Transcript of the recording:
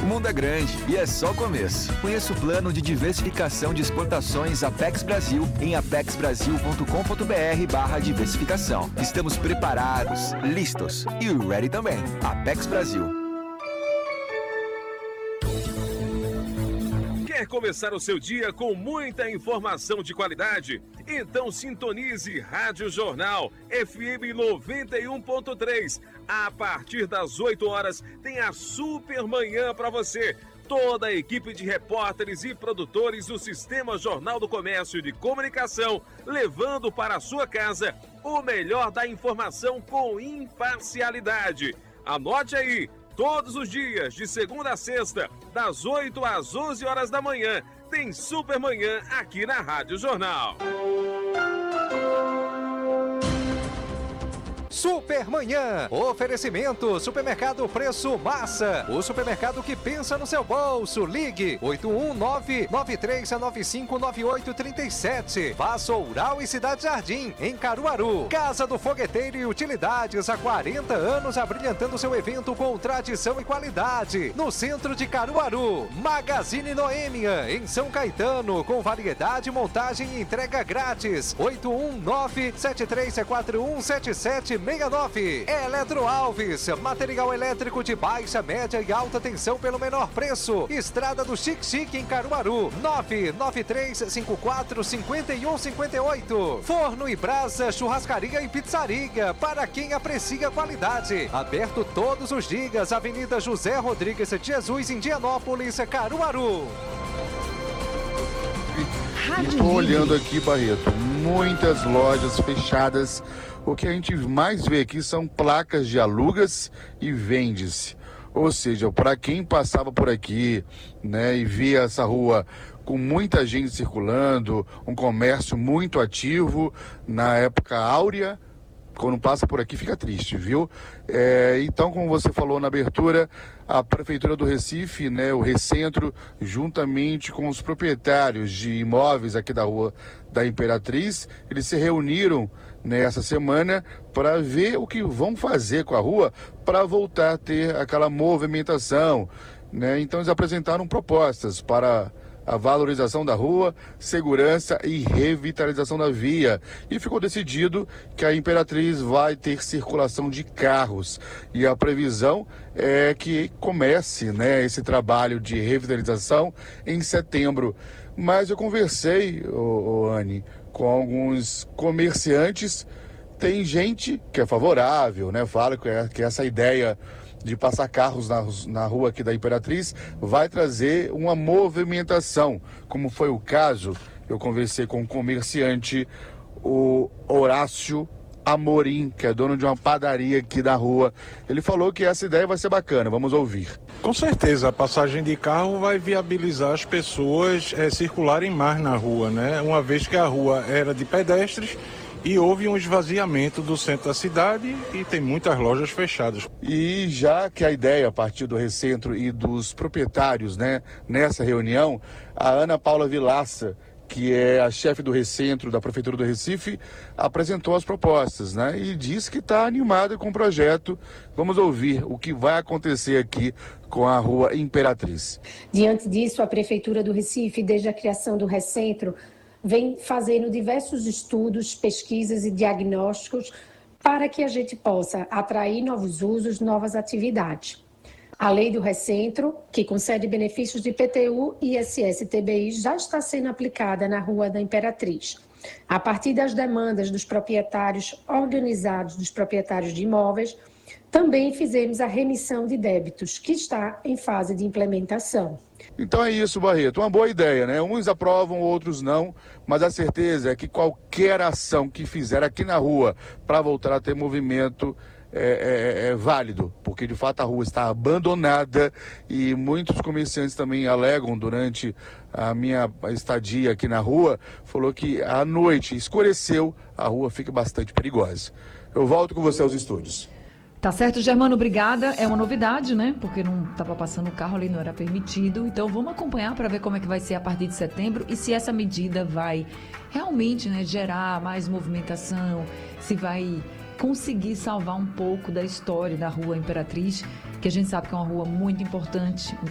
O mundo é grande e é só o começo. Conheça o plano de diversificação de exportações Apex Brasil em apexbrasil.com.br/diversificação. Estamos preparados, listos e ready também. Apex Brasil. Quer começar o seu dia com muita informação de qualidade? Então sintonize Rádio Jornal FM 91.3. A partir das 8 horas tem a Super Manhã para você. Toda a equipe de repórteres e produtores do Sistema Jornal do Comércio e de Comunicação, levando para a sua casa o melhor da informação com imparcialidade. Anote aí, todos os dias, de segunda a sexta, das 8 às 11 horas da manhã, tem Super Manhã aqui na Rádio Jornal. Supermanhã, oferecimento, supermercado Preço Massa, o supermercado que pensa no seu bolso. Ligue 819-9395-9837. Vassoural e Cidade Jardim, em Caruaru. Casa do Fogueteiro e Utilidades, há 40 anos abrilhantando seu evento com tradição e qualidade. No centro de Caruaru. Magazine Noêmia, em São Caetano, com variedade, montagem e entrega grátis. 819-7341-7769. Eletro Alves, material elétrico de baixa, média e alta tensão pelo menor preço. Estrada do Xique-Xique, em Caruaru. 99354-5158. Forno e Brasa, churrascaria e pizzaria, para quem aprecia qualidade. Aberto todos os dias. Avenida José Rodrigues de Jesus, Indianópolis, Caruaru. Estou olhando aqui, Barreto, muitas lojas fechadas. O que a gente mais vê aqui são placas de alugas e vende-se. Ou seja, para quem passava por aqui, né, e via essa rua com muita gente circulando, um comércio muito ativo na época áurea, quando passa por aqui fica triste, viu? Então, como você falou na abertura, a Prefeitura do Recife, né, o Recentro, juntamente com os proprietários de imóveis aqui da Rua da Imperatriz, eles se reuniram nessa semana para ver o que vão fazer com a rua para voltar a ter aquela movimentação, né? Então, eles apresentaram propostas para a valorização da rua, segurança e revitalização da via. E ficou decidido que a Imperatriz vai ter circulação de carros. E a previsão é que comece, né, esse trabalho de revitalização em setembro. Mas eu conversei, Anne, com alguns comerciantes. Tem gente que é favorável, né? Fala que essa ideia de passar carros na rua aqui da Imperatriz vai trazer uma movimentação, como foi o caso. Eu conversei com um comerciante, o Horácio Amorim, que é dono de uma padaria aqui da rua. Ele falou que essa ideia vai ser bacana, vamos ouvir. Com certeza, a passagem de carro vai viabilizar as pessoas circularem mais na rua, né? Uma vez que a rua era de pedestres, e houve um esvaziamento do centro da cidade e tem muitas lojas fechadas. E já que a ideia, a partir do Recentro e dos proprietários, né, nessa reunião, a Ana Paula Vilaça, que é a chefe do Recentro da Prefeitura do Recife, apresentou as propostas, né, e disse que está animada com o projeto. Vamos ouvir o que vai acontecer aqui com a Rua Imperatriz. Diante disso, a Prefeitura do Recife, desde a criação do Recentro, vem fazendo diversos estudos, pesquisas e diagnósticos para que a gente possa atrair novos usos, novas atividades. A lei do Recentro, que concede benefícios de IPTU e ISS-TBI, já está sendo aplicada na Rua da Imperatriz. A partir das demandas dos proprietários organizados, dos proprietários de imóveis, também fizemos a remissão de débitos, que está em fase de implementação. Então é isso, Barreto, uma boa ideia, né? Uns aprovam, outros não, mas a certeza é que qualquer ação que fizer aqui na rua para voltar a ter movimento é válido, porque de fato a rua está abandonada e muitos comerciantes também alegam durante a minha estadia aqui na rua, falou que à noite escureceu, a rua fica bastante perigosa. Eu volto com você aos estúdios. Tá certo, Germano, obrigada. É uma novidade, né? Porque não estava passando o carro ali, não era permitido. Então vamos acompanhar para ver como é que vai ser a partir de setembro e se essa medida vai realmente, né, gerar mais movimentação, se vai conseguir salvar um pouco da história da Rua Imperatriz, que a gente sabe que é uma rua muito importante,